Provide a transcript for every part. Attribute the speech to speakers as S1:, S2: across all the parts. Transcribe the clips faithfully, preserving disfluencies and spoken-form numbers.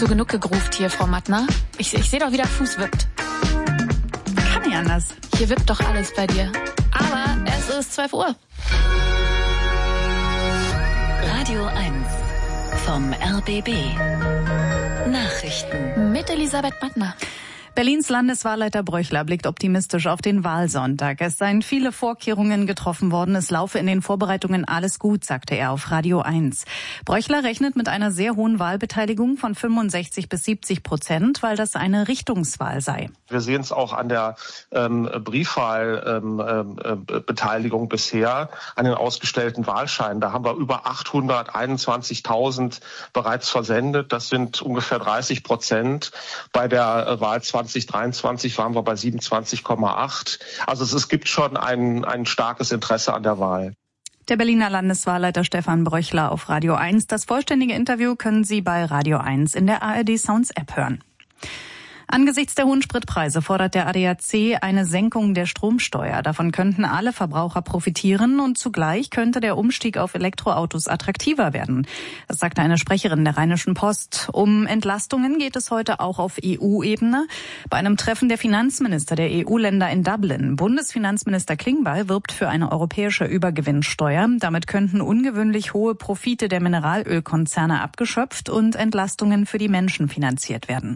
S1: So genug gegruft hier, Frau Mattner. Ich, ich sehe doch, wie der Fuß wippt.
S2: Kann nicht anders.
S1: Hier wippt doch alles bei dir. Aber es ist zwölf Uhr.
S3: Radio eins vom R B B. Nachrichten.
S1: Mit Elisabeth Mattner.
S2: Berlins Landeswahlleiter Bröchler blickt optimistisch auf den Wahlsonntag. Es seien viele Vorkehrungen getroffen worden. Es laufe in den Vorbereitungen alles gut, sagte er auf Radio eins. Bröchler rechnet mit einer sehr hohen Wahlbeteiligung von fünfundsechzig bis siebzig Prozent, weil das eine Richtungswahl sei.
S4: Wir sehen es auch an der ähm, Briefwahlbeteiligung ähm, äh, bisher, an den ausgestellten Wahlscheinen. Da haben wir über achthunderteinundzwanzigtausend bereits versendet. Das sind ungefähr dreißig Prozent. Bei der äh, Wahl zwanzig dreiundzwanzig waren wir bei siebenundzwanzig Komma acht. Also es, es gibt schon ein, ein starkes Interesse an der Wahl.
S2: Der Berliner Landeswahlleiter Stefan Bröchler auf Radio eins. Das vollständige Interview können Sie bei Radio eins in der A R D Sounds App hören. Angesichts der hohen Spritpreise fordert der A D A C eine Senkung der Stromsteuer. Davon könnten alle Verbraucher profitieren und zugleich könnte der Umstieg auf Elektroautos attraktiver werden. Das sagte eine Sprecherin der Rheinischen Post. Um Entlastungen geht es heute auch auf E U-Ebene. Bei einem Treffen der Finanzminister der E U-Länder in Dublin. Bundesfinanzminister Klingbeil wirbt für eine europäische Übergewinnsteuer. Damit könnten ungewöhnlich hohe Profite der Mineralölkonzerne abgeschöpft und Entlastungen für die Menschen finanziert werden.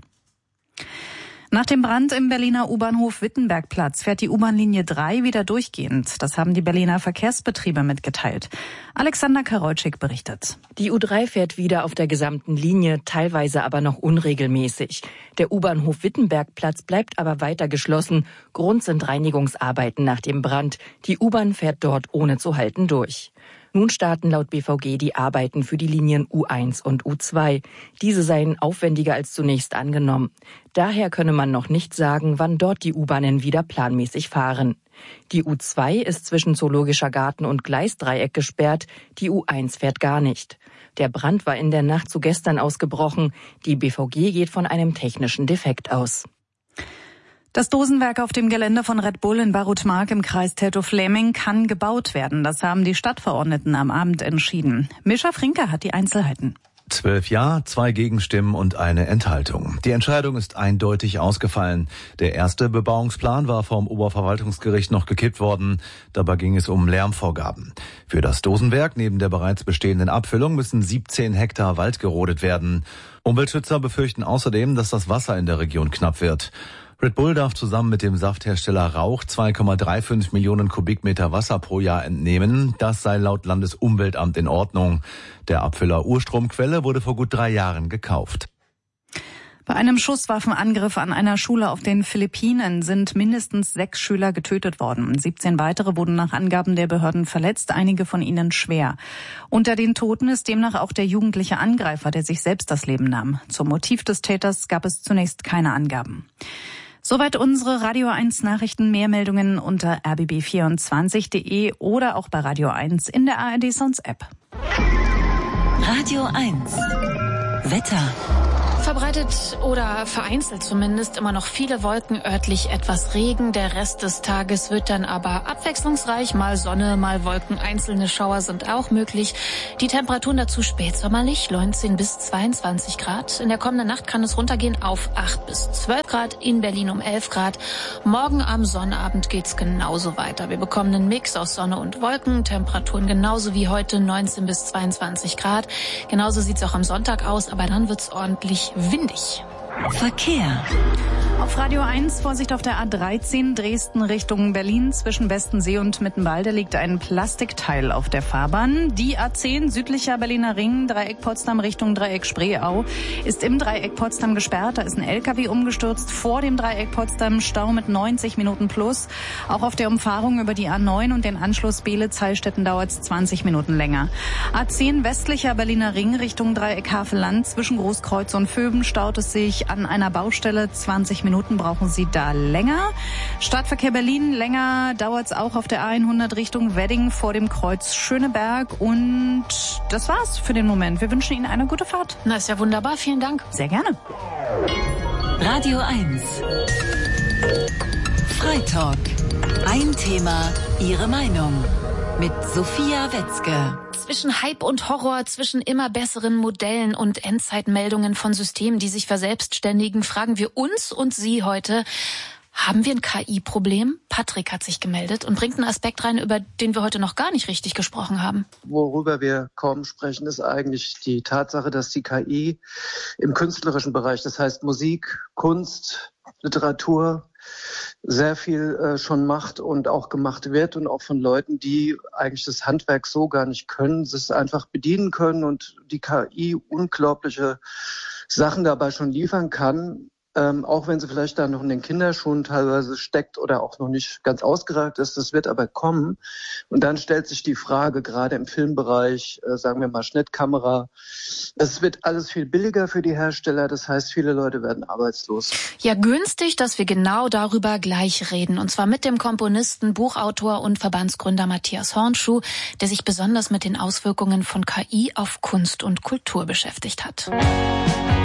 S2: Nach dem Brand im Berliner U-Bahnhof Wittenbergplatz fährt die U-Bahn-Linie drei wieder durchgehend. Das haben die Berliner Verkehrsbetriebe mitgeteilt. Alexander Karolczyk berichtet.
S5: Die U drei fährt wieder auf der gesamten Linie, teilweise aber noch unregelmäßig. Der U-Bahnhof Wittenbergplatz bleibt aber weiter geschlossen. Grund sind Reinigungsarbeiten nach dem Brand. Die U-Bahn fährt dort ohne zu halten durch. Nun starten laut B V G die Arbeiten für die Linien U eins und U zwei. Diese seien aufwendiger als zunächst angenommen. Daher könne man noch nicht sagen, wann dort die U-Bahnen wieder planmäßig fahren. Die U zwei ist zwischen Zoologischer Garten und Gleisdreieck gesperrt, die U eins fährt gar nicht. Der Brand war in der Nacht zu gestern ausgebrochen. Die B V G geht von einem technischen Defekt aus.
S2: Das Dosenwerk auf dem Gelände von Red Bull in Barutmark im Kreis Teltow-Fläming kann gebaut werden. Das haben die Stadtverordneten am Abend entschieden. Mischa Frinke hat die Einzelheiten.
S6: Zwölf Ja, zwei Gegenstimmen und eine Enthaltung. Die Entscheidung ist eindeutig ausgefallen. Der erste Bebauungsplan war vom Oberverwaltungsgericht noch gekippt worden. Dabei ging es um Lärmvorgaben. Für das Dosenwerk neben der bereits bestehenden Abfüllung müssen siebzehn Hektar Wald gerodet werden. Umweltschützer befürchten außerdem, dass das Wasser in der Region knapp wird. Red Bull darf zusammen mit dem Safthersteller Rauch zwei Komma fünfunddreißig Millionen Kubikmeter Wasser pro Jahr entnehmen. Das sei laut Landesumweltamt in Ordnung. Der Abfüller Urstromquelle wurde vor gut drei Jahren gekauft.
S2: Bei einem Schusswaffenangriff an einer Schule auf den Philippinen sind mindestens sechs Schüler getötet worden. siebzehn weitere wurden nach Angaben der Behörden verletzt, einige von ihnen schwer. Unter den Toten ist demnach auch der jugendliche Angreifer, der sich selbst das Leben nahm. Zum Motiv des Täters gab es zunächst keine Angaben. Soweit unsere Radio eins Nachrichten. Mehr Meldungen unter r b b vierundzwanzig punkt d e oder auch bei Radio eins in der A R D Sounds App.
S3: Radio eins Wetter.
S1: Verbreitet oder vereinzelt zumindest immer noch viele Wolken, örtlich etwas Regen. Der Rest des Tages wird dann aber abwechslungsreich. Mal Sonne, mal Wolken. Einzelne Schauer sind auch möglich. Die Temperaturen dazu spätsommerlich, neunzehn bis zweiundzwanzig Grad. In der kommenden Nacht kann es runtergehen auf acht bis zwölf Grad. In Berlin um elf Grad. Morgen am Sonnabend geht's genauso weiter. Wir bekommen einen Mix aus Sonne und Wolken. Temperaturen genauso wie heute, neunzehn bis zweiundzwanzig Grad. Genauso sieht's auch am Sonntag aus, aber dann wird's ordentlich windig.
S3: Verkehr.
S2: Auf Radio eins, Vorsicht auf der A dreizehn, Dresden Richtung Berlin. Zwischen Westensee und Mittenwalde liegt ein Plastikteil auf der Fahrbahn. Die A zehn, südlicher Berliner Ring, Dreieck Potsdam Richtung Dreieck Spreeau, ist im Dreieck Potsdam gesperrt. Da ist ein L K W umgestürzt. Vor dem Dreieck Potsdam Stau mit neunzig Minuten plus. Auch auf der Umfahrung über die A neun und den Anschluss Beelitz-Heilstätten dauert es zwanzig Minuten länger. A zehn, westlicher Berliner Ring Richtung Dreieck Havelland. Zwischen Großkreuz und Vöben staut es sich an einer Baustelle. zwanzig Minuten brauchen Sie da länger. Stadtverkehr Berlin, länger dauert es auch auf der A hundert Richtung Wedding vor dem Kreuz Schöneberg. Und das war's für den Moment. Wir wünschen Ihnen eine gute Fahrt.
S1: Na, ist ja wunderbar. Vielen Dank.
S2: Sehr gerne.
S3: Radio eins. Freitalk. Ein Thema, Ihre Meinung. Mit Sophia Wetzke.
S1: Zwischen Hype und Horror, zwischen immer besseren Modellen und Endzeitmeldungen von Systemen, die sich verselbstständigen, fragen wir uns und Sie heute, haben wir ein K I-Problem? Patrick hat sich gemeldet und bringt einen Aspekt rein, über den wir heute noch gar nicht richtig gesprochen haben.
S7: Worüber wir kaum sprechen, ist eigentlich die Tatsache, dass die K I im künstlerischen Bereich, das heißt Musik, Kunst, Literatur, sehr viel äh, schon macht und auch gemacht wird und auch von Leuten, die eigentlich das Handwerk so gar nicht können, es einfach bedienen können und die K I unglaubliche Sachen dabei schon liefern kann. Ähm, auch wenn sie vielleicht da noch in den Kinderschuhen teilweise steckt oder auch noch nicht ganz ausgereift ist, das wird aber kommen. Und dann stellt sich die Frage, gerade im Filmbereich, äh, sagen wir mal Schnittkamera, es wird alles viel billiger für die Hersteller, das heißt, viele Leute werden arbeitslos.
S1: Ja, günstig, dass wir genau darüber gleich reden. Und zwar mit dem Komponisten, Buchautor und Verbandsgründer Matthias Hornschuh, der sich besonders mit den Auswirkungen von K I auf Kunst und Kultur beschäftigt hat.